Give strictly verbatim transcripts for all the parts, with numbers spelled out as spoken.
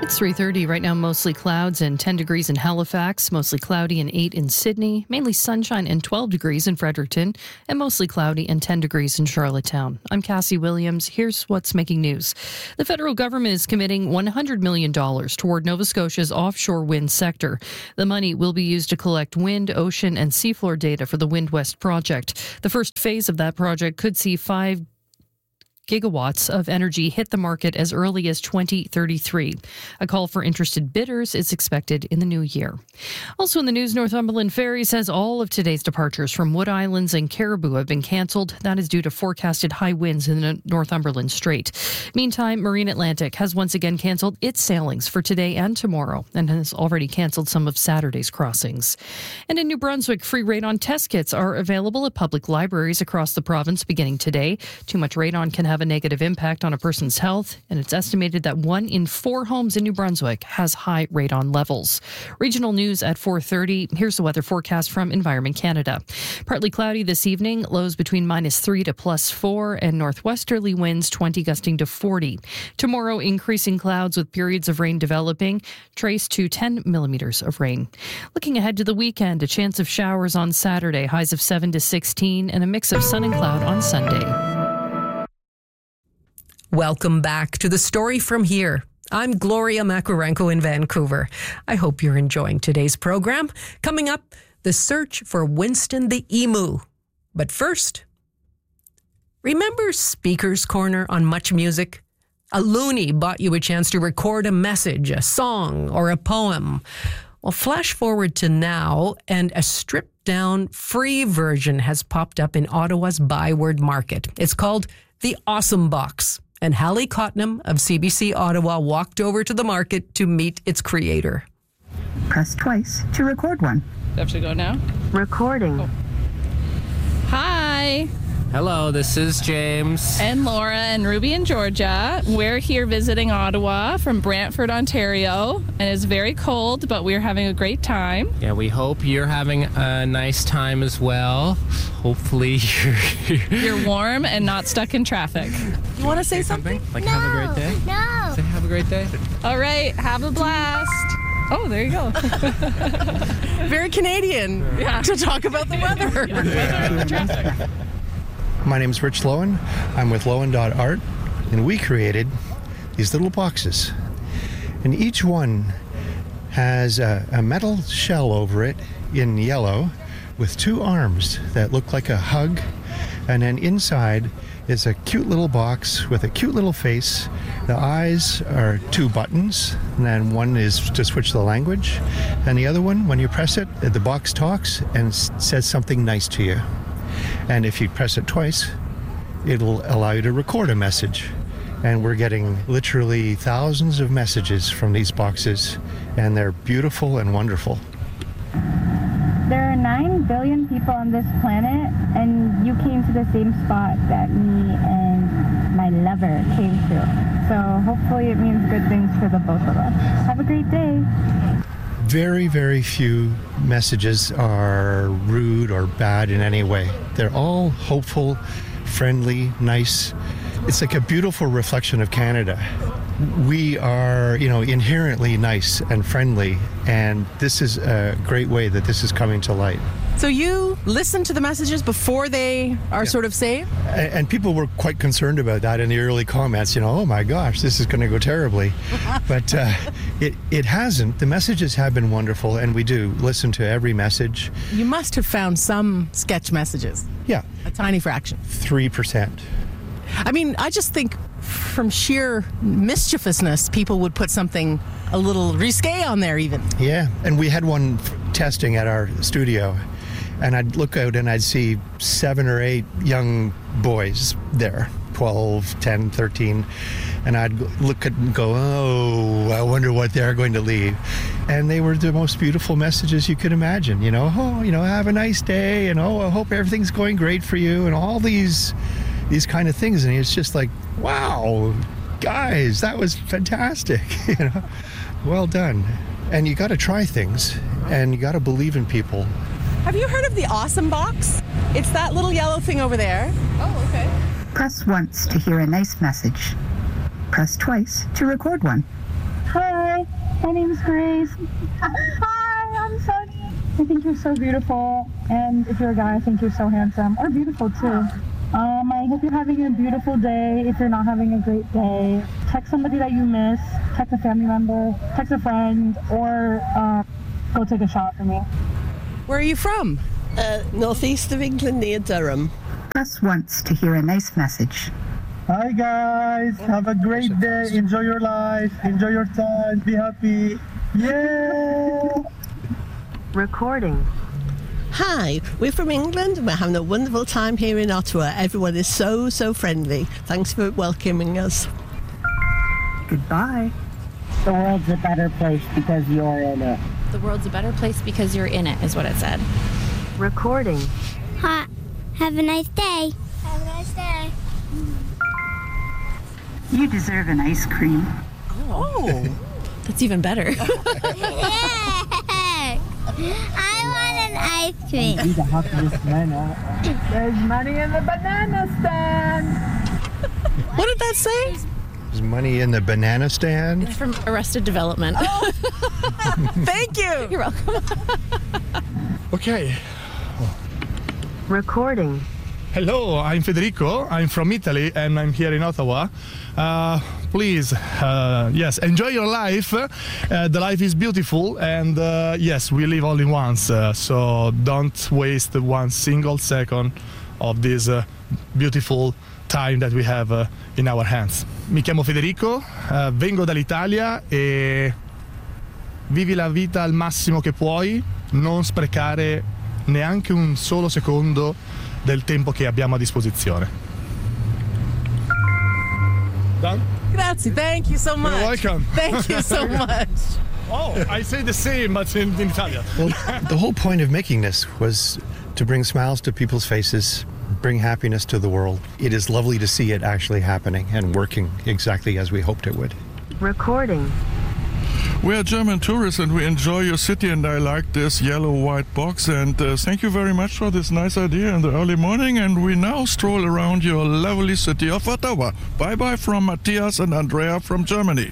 It's three thirty right now, mostly clouds and ten degrees in Halifax, mostly cloudy and eight in Sydney, mainly sunshine and twelve degrees in Fredericton, and mostly cloudy and ten degrees in Charlottetown. I'm Cassie Williams. Here's what's making news. The federal government is committing one hundred million dollars toward Nova Scotia's offshore wind sector. The money will be used to collect wind, ocean, and seafloor data for the Wind West project. The first phase of that project could see five gigawatts of energy hit the market as early as twenty thirty-three. A call for interested bidders is expected in the new year. Also in the news, Northumberland Ferry says all of today's departures from Wood Islands and Caribou have been cancelled. That is due to forecasted high winds in the Northumberland Strait. Meantime, Marine Atlantic has once again cancelled its sailings for today and tomorrow and has already cancelled some of Saturday's crossings. And in New Brunswick, free radon test kits are available at public libraries across the province beginning today. Too much radon can have a negative impact on a person's health, and it's estimated that one in four homes in New Brunswick has high radon levels. Regional news at four thirty. Here's the weather forecast from Environment Canada. Partly cloudy this evening, lows between minus three to plus four, and northwesterly winds twenty gusting to forty. Tomorrow, increasing clouds with periods of rain developing, traced to ten millimeters of rain. Looking ahead to the weekend, a chance of showers on Saturday, highs of seven to sixteen, and a mix of sun and cloud on Sunday. Welcome back to The Story From Here. I'm Gloria Makarenko in Vancouver. I hope you're enjoying today's program. Coming up, the search for Winston the Emu. But first, remember Speaker's Corner on Much Music? A loony bought you a chance to record a message, a song, or a poem. Well, flash forward to now, and a stripped-down, free version has popped up in Ottawa's Byward Market. It's called the Awesome Box. And Hallie Cotnam of C B C Ottawa walked over to the market to meet its creator. Press twice to record one. Do I have to go now? Recording. Oh. Hi. Hello, this is James. And Laura and Ruby in Georgia. We're here visiting Ottawa from Brantford, Ontario. And it's very cold, but we're having a great time. Yeah, we hope you're having a nice time as well. Hopefully you're... You're warm and not stuck in traffic. You want to say something? Like, no, have a great day? No. Say have a great day. All right, have a blast. Oh, there you go. Very Canadian Yeah. to talk about the weather. Yeah, weather and traffic. My name's Rich Lowen. I'm with Lowen dot art, and we created these little boxes. And each one has a, a metal shell over it in yellow with two arms that look like a hug. And then inside is a cute little box with a cute little face. The eyes are two buttons, and then one is to switch the language. And the other one, when you press it, the box talks and says something nice to you. And if you press it twice, it'll allow you to record a message. And we're getting literally thousands of messages from these boxes, and they're beautiful and wonderful. There are nine billion people on this planet, and you came to the same spot that me and my lover came to. So hopefully it means good things for the both of us. Have a great day. Very, very few messages are rude or bad in any way. They're all hopeful, friendly, nice. It's like a beautiful reflection of Canada. We are, you know, inherently nice and friendly, and this is a great way that this is coming to light. So you listen to the messages before they are Yeah. sort of saved? And, and people were quite concerned about that in the early comments, you know, oh my gosh, this is going to go terribly. But uh, it, it hasn't. The messages have been wonderful, and we do listen to every message. You must have found some sketch messages. Yeah, A tiny fraction. three percent. I mean, I just think from sheer mischievousness, people would put something a little risque on there even. Yeah, and we had one f- testing at our studio, and I'd look out and I'd see seven or eight young boys there, twelve, ten, thirteen, and I'd look at and go, oh, I wonder what they're going to leave. And they were the most beautiful messages you could imagine, you know, oh, you know, have a nice day, and oh, I hope everything's going great for you, and all these these kind of things. And it's just like, wow, guys, that was fantastic. You know, well done. And you got to try things, and you got to believe in people. Have you heard of the Awesome Box? It's that little yellow thing over there. Oh, okay. Press once to hear a nice message. Press twice to record one. Hi, my name is Grace. Hi, I'm Sunny. I think you're so beautiful, and if you're a guy, I think you're so handsome, or beautiful too. Um, I hope you're having a beautiful day. If you're not having a great day, text somebody that you miss, text a family member, text a friend, or uh, go take a shot for me. Where are you from? Uh, northeast of England, near Durham. Press once to hear a nice message. Hi guys, have a great day. Enjoy your life, enjoy your time, be happy. Yeah! Recording. Hi, we're from England and we're having a wonderful time here in Ottawa. Everyone is so, so friendly. Thanks for welcoming us. Goodbye. The world's a better place because you're in it. The world's a better place because you're in it, is what it said. Recording. Hi. Have a nice day. Have a nice day. You deserve an ice cream. Oh, that's even better. Yeah. I want an ice cream. Be the happiest man. There's money in the banana stand. What did that say? There's money in the banana stand. It's from Arrested Development. Oh. Thank you. You're welcome. Okay. Recording. Hello, I'm Federico. I'm from Italy and I'm here in Ottawa. Uh, please, uh, yes, enjoy your life. Uh, the life is beautiful and uh, yes, we live only once. Uh, so don't waste one single second of this uh, beautiful time that we have uh, in our hands. Mi chiamo Federico, uh, vengo dall'Italia e vivi la vita al massimo che puoi, non sprecare neanche un solo secondo del tempo che abbiamo a disposizione. Done? Grazie. Thank you so much. You're welcome. Thank you so much. Oh, I say the same, but in, in Italian. Well, the whole point of making this was to bring smiles to people's faces, bring happiness to the world. It is lovely to see it actually happening and working exactly as we hoped it would. Recording. We're German tourists and we enjoy your city, and I like this yellow white box, and uh, thank you very much for this nice idea in the early morning, and we now stroll around your lovely city of Ottawa. Bye bye from Matthias and Andrea from Germany.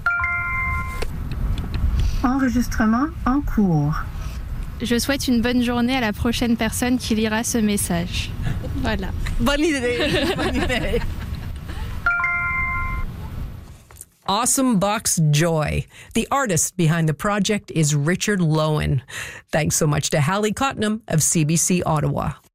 Enregistrement en cours. Je souhaite une bonne journée à la prochaine personne qui lira ce message. Voilà. Bonne idée. Bonne idée. Awesome Box Joy. The artist behind the project is Richard Lowen. Thanks so much to Hallie Cottenham of C B C Ottawa.